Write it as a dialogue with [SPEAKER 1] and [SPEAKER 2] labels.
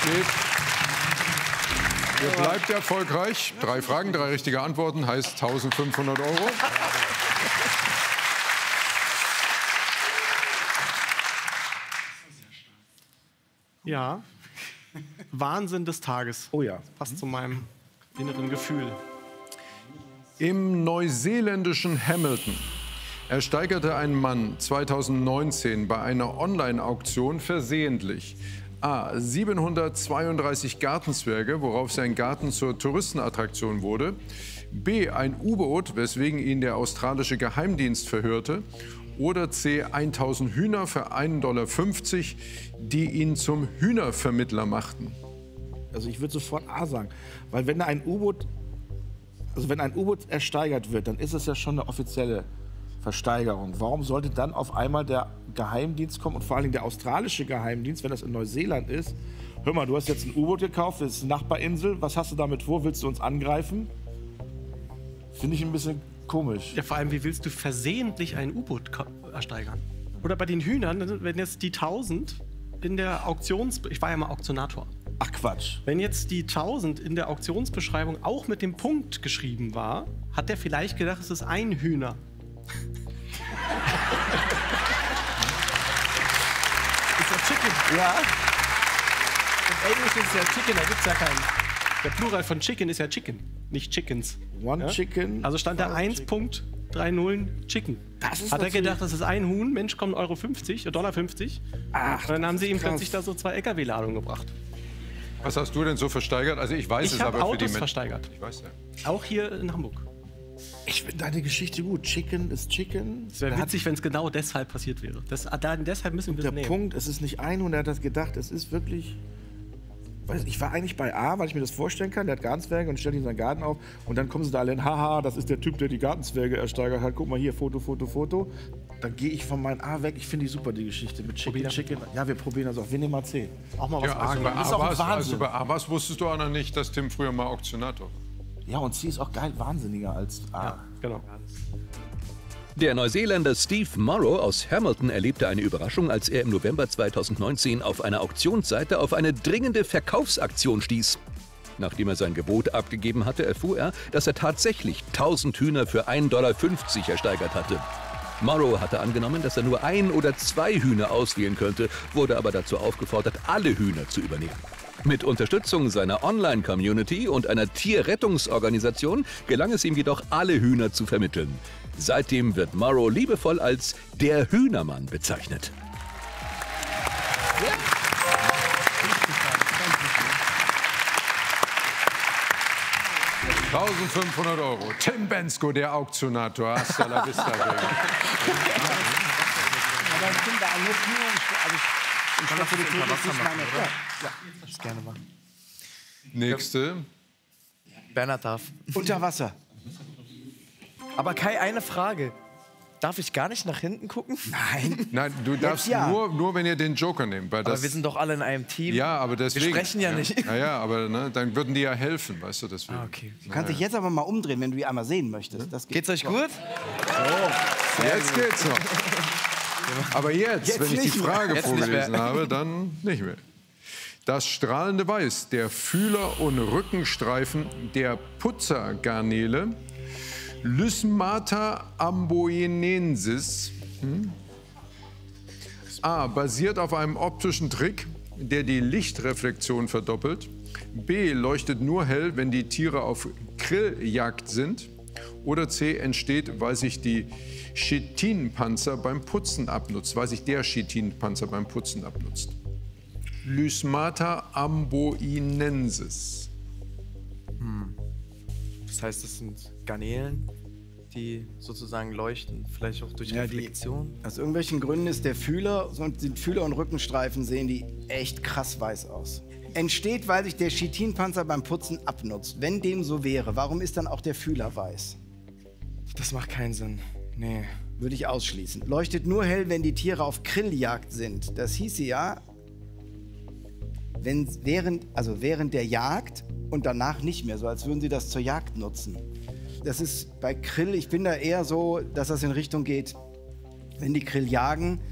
[SPEAKER 1] steht. Ihr bleibt erfolgreich. 3 Fragen, 3 richtige Antworten, heißt 1.500 €.
[SPEAKER 2] Ja. Wahnsinn des Tages.
[SPEAKER 3] Oh ja.
[SPEAKER 2] Passt zu meinem inneren Gefühl.
[SPEAKER 1] Im neuseeländischen Hamilton ersteigerte ein Mann 2019 bei einer Online-Auktion versehentlich A. 732 Gartenzwerge, worauf sein Garten zur Touristenattraktion wurde, B. ein U-Boot, weswegen ihn der australische Geheimdienst verhörte, oder C. 1000 Hühner für 1,50 $, die ihn zum Hühnervermittler machten.
[SPEAKER 3] Also ich würde sofort A sagen, weil wenn ein U-Boot ersteigert wird, dann ist es ja schon eine offizielle Versteigerung. Warum sollte dann auf einmal der Geheimdienst kommen und vor allem der australische Geheimdienst, wenn das in Neuseeland ist? Hör mal, du hast jetzt ein U-Boot gekauft, das ist eine Nachbarinsel, was hast du damit vor? Willst du uns angreifen? Finde ich ein bisschen komisch.
[SPEAKER 2] Ja, vor allem, wie willst du versehentlich ein U-Boot ersteigern? Oder bei den Hühnern, wenn jetzt die 1000 in der ich war ja mal Auktionator.
[SPEAKER 3] Ach Quatsch.
[SPEAKER 2] Wenn jetzt die 1000 in der Auktionsbeschreibung auch mit dem Punkt geschrieben war, hat der vielleicht gedacht, es ist ein Hühner. Ist ja Chicken.
[SPEAKER 3] Ja.
[SPEAKER 2] Im Englischen ist ja Chicken, da gibt's ja keinen. Der Plural von Chicken ist ja Chicken, nicht Chickens.
[SPEAKER 3] One Chicken.
[SPEAKER 2] Also stand da 1.30 Chicken. Hat er gedacht, das ist ein Huhn, Mensch, kommt $1,50.
[SPEAKER 3] Ach,
[SPEAKER 2] und dann haben sie ihm
[SPEAKER 3] krass.
[SPEAKER 2] plötzlich da so 2 LKW-Ladungen gebracht.
[SPEAKER 1] Was hast du denn so versteigert? Also ich weiß
[SPEAKER 2] Ich
[SPEAKER 1] es
[SPEAKER 2] habe
[SPEAKER 1] aber für die
[SPEAKER 2] Autos
[SPEAKER 1] Menschen.
[SPEAKER 2] versteigert.
[SPEAKER 1] Ich weiß ja.
[SPEAKER 2] Auch hier in Hamburg.
[SPEAKER 3] Ich finde deine Geschichte gut. Chicken ist Chicken.
[SPEAKER 2] Es wäre witzig, wenn es genau deshalb passiert wäre. Deshalb müssen wir
[SPEAKER 3] Der
[SPEAKER 2] es nehmen.
[SPEAKER 3] Punkt, es ist nicht ein und er hat das gedacht, es ist wirklich... Ich war eigentlich bei A, weil ich mir das vorstellen kann. Der hat Gartenzwerge und stellt ihn in seinen Garten auf. Und dann kommen sie da alle hin, haha, das ist der Typ, der die Gartenzwerge ersteigert hat. Guck mal hier, Foto, Foto, Foto. Dann gehe ich von meinem A weg. Ich finde die super, die Geschichte mit Chicken. Ja, wir probieren das auch. Wir nehmen mal C.
[SPEAKER 2] Auch mal was
[SPEAKER 1] Ja, also bei
[SPEAKER 3] Das ist auch ein Wahnsinn.
[SPEAKER 1] bei Abbas wusstest du auch noch nicht, dass Tim früher mal Auktionator war.
[SPEAKER 3] Ja, und C ist auch geil, wahnsinniger als A.
[SPEAKER 2] Ja, genau.
[SPEAKER 4] Der Neuseeländer Steve Morrow aus Hamilton erlebte eine Überraschung, als er im November 2019 auf einer Auktionsseite auf eine dringende Verkaufsaktion stieß. Nachdem er sein Gebot abgegeben hatte, erfuhr er, dass er tatsächlich 1000 Hühner für 1,50 $ ersteigert hatte. Morrow hatte angenommen, dass er nur 1 oder 2 Hühner auswählen könnte, wurde aber dazu aufgefordert, alle Hühner zu übernehmen. Mit Unterstützung seiner Online-Community und einer Tierrettungsorganisation gelang es ihm jedoch, alle Hühner zu vermitteln. Seitdem wird Morrow liebevoll als der Hühnermann bezeichnet.
[SPEAKER 1] Ja. 1.500 €. Tim Bensko, der Auktionator. Hasta la vista, baby.
[SPEAKER 5] Aber ich bin da nur ich gerne machen.
[SPEAKER 1] Nächste.
[SPEAKER 6] Bernhard darf.
[SPEAKER 3] Unter Wasser.
[SPEAKER 6] Aber Kai, eine Frage. Darf ich gar nicht nach hinten gucken?
[SPEAKER 3] Nein.
[SPEAKER 1] Nein, du darfst
[SPEAKER 3] ja.
[SPEAKER 1] nur, wenn ihr den Joker nehmt. Weil das,
[SPEAKER 6] Aber wir sind doch alle in einem Team.
[SPEAKER 1] ja, aber deswegen.
[SPEAKER 6] Wir sprechen ja nicht.
[SPEAKER 1] Ja, aber ne, dann würden die ja helfen, weißt du, deswegen.
[SPEAKER 6] Ah, okay.
[SPEAKER 5] Du kannst dich jetzt aber mal umdrehen, wenn du die einmal sehen möchtest. Das geht.
[SPEAKER 6] Geht's euch gut?
[SPEAKER 1] Jetzt geht's noch. Aber jetzt wenn ich die
[SPEAKER 3] nicht mehr.
[SPEAKER 1] Frage
[SPEAKER 6] Jetzt nicht
[SPEAKER 1] vorgelesen
[SPEAKER 6] mehr.
[SPEAKER 1] habe, dann nicht mehr. Das strahlende Weiß der Fühler- und Rückenstreifen der Putzergarnele Lysmata amboinensis A. basiert auf einem optischen Trick, der die Lichtreflexion verdoppelt. B. leuchtet nur hell, wenn die Tiere auf Grilljagd sind. Oder C. entsteht, weil sich die Chitinpanzer beim Putzen abnutzt. Weil sich der Chitinpanzer beim Putzen abnutzt. Lysmata amboinensis.
[SPEAKER 6] Das heißt, das sind Garnelen, die sozusagen leuchten, vielleicht auch durch Reflexion.
[SPEAKER 5] Aus irgendwelchen Gründen ist der Fühler, die Fühler- und Rückenstreifen sehen die echt krass weiß aus. Entsteht, weil sich der Chitinpanzer beim Putzen abnutzt. Wenn dem so wäre, warum ist dann auch der Fühler weiß?
[SPEAKER 6] Das macht keinen Sinn. Nee.
[SPEAKER 5] Würde ich ausschließen. Leuchtet nur hell, wenn die Tiere auf Grilljagd sind. Das hieße ja, während der Jagd und danach nicht mehr, so als würden sie das zur Jagd nutzen. Das ist bei Grill, ich bin da eher so, dass das in Richtung geht, wenn die Grill jagen,